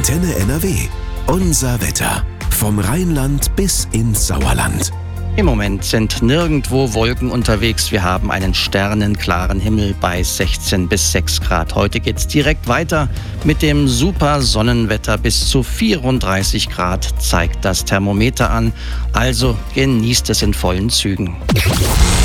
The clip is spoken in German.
Antenne NRW. Unser Wetter. Vom Rheinland bis ins Sauerland. Im Moment sind nirgendwo Wolken unterwegs. Wir haben einen sternenklaren Himmel bei 16 bis 6 Grad. Heute geht's direkt weiter mit dem super Sonnenwetter. Bis zu 34 Grad zeigt das Thermometer an. Also genießt es in vollen Zügen.